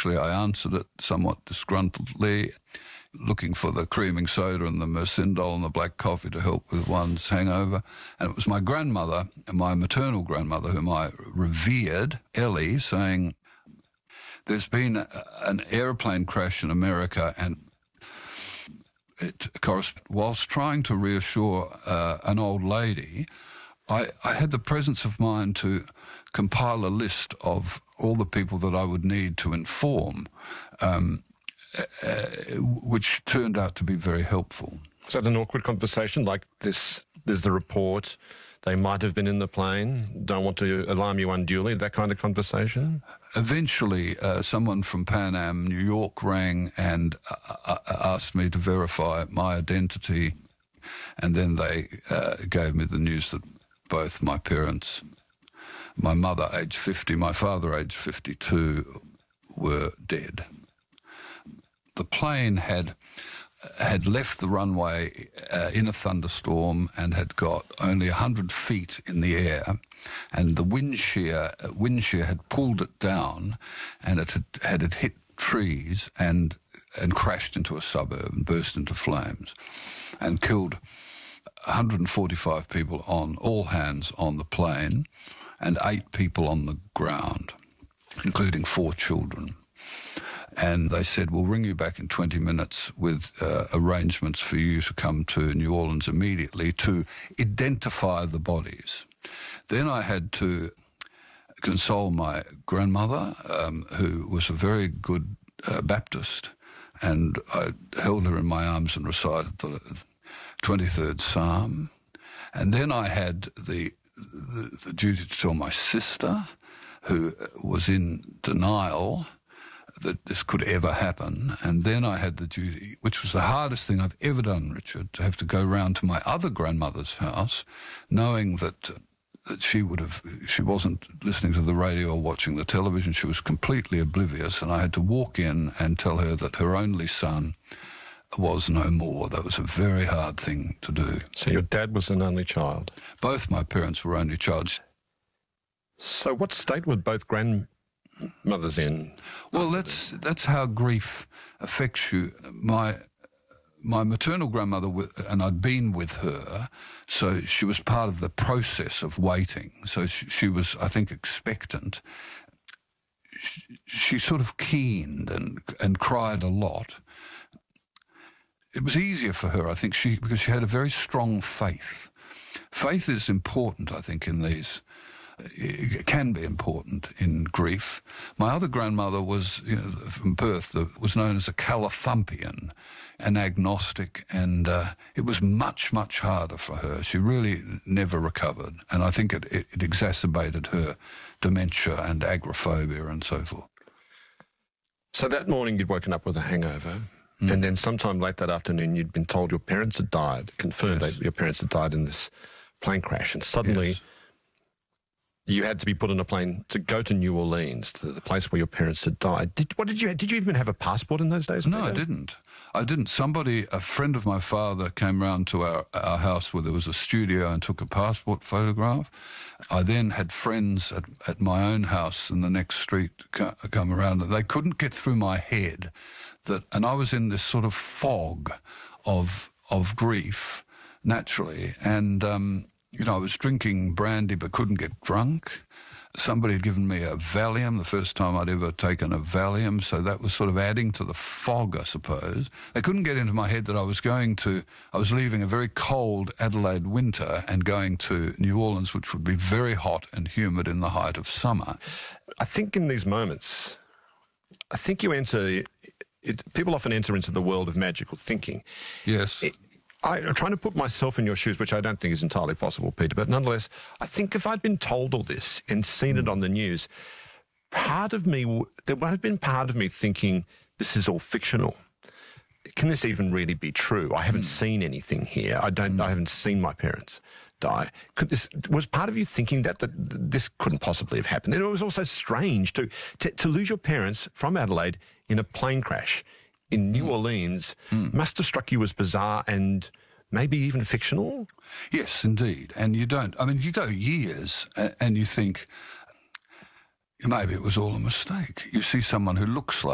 eventually I answered it somewhat disgruntledly, looking for the creaming soda and the Mercindol and the black coffee to help with one's hangover. And it was my grandmother, my maternal grandmother, whom I revered, Ellie, saying, there's been an aeroplane crash in America, and whilst trying to reassure an old lady, I had the presence of mind to compile a list of all the people that I would need to inform, which turned out to be very helpful. Was that an awkward conversation like this? There's the report, they might have been in the plane, don't want to alarm you unduly, that kind of conversation? Eventually, someone from Pan Am New York rang and asked me to verify my identity, and then they gave me the news that both my parents, my mother, aged 50, my father, aged 52, were dead. The plane had left the runway in a thunderstorm and had got only 100 feet in the air, and the wind shear had pulled it down, and it had hit trees and crashed into a suburb and burst into flames and killed 145 people on all hands on the plane and 8 people on the ground, including 4 children. And they said, we'll ring you back in 20 minutes with arrangements for you to come to New Orleans immediately to identify the bodies. Then I had to console my grandmother, who was a very good Baptist, and I held her in my arms and recited the 23rd Psalm. And then I had the duty to tell my sister, who was in denial that this could ever happen. And then I had the duty, which was the hardest thing I've ever done, Richard, to have to go round to my other grandmother's house, knowing that she wasn't listening to the radio or watching the television. She was completely oblivious, and I had to walk in and tell her that her only son was no more. That was a very hard thing to do. So your dad was an only child? Both my parents were only child. So what state were both grandmothers in? Well, that's how grief affects you. My maternal grandmother, and I'd been with her, so she was part of the process of waiting. So she was, I think, expectant. She sort of keened and cried a lot. It was easier for her, I think, because she had a very strong faith. Faith is important, I think, in these. It can be important in grief. My other grandmother was, from Perth, was known as a Calathumpian, an agnostic, and it was much, much harder for her. She really never recovered, and I think it exacerbated her dementia and agoraphobia and so forth. So that morning you'd woken up with a hangover, and then sometime late that afternoon you'd been told your parents had died, confirmed that your parents had died in this plane crash, and suddenly you had to be put on a plane to go to New Orleans, to the place where your parents had died. Did you even have a passport in those days? No, I didn't. A friend of my father came round to our house where there was a studio and took a passport photograph. I then had friends at my own house in the next street come around, and they couldn't get through my head and I was in this sort of fog of grief, naturally, and I was drinking brandy but couldn't get drunk. Somebody had given me a Valium, the first time I'd ever taken a Valium, so that was sort of adding to the fog, I suppose. They couldn't get into my head that I was leaving a very cold Adelaide winter and going to New Orleans, which would be very hot and humid in the height of summer. I think in these moments, people often enter into the world of magical thinking. Yes. I'm trying to put myself in your shoes, which I don't think is entirely possible, Peter, but nonetheless, I think if I'd been told all this and seen it on the news, there would have been part of me thinking, this is all fictional. Can this even really be true? I haven't seen anything here. I haven't seen my parents die. Was part of you thinking that this couldn't possibly have happened? And it was also strange to lose your parents from Adelaide in a plane crash in New Orleans. Must have struck you as bizarre and maybe even fictional? Yes, indeed. And you go years and you think, maybe it was all a mistake. You see someone who looks like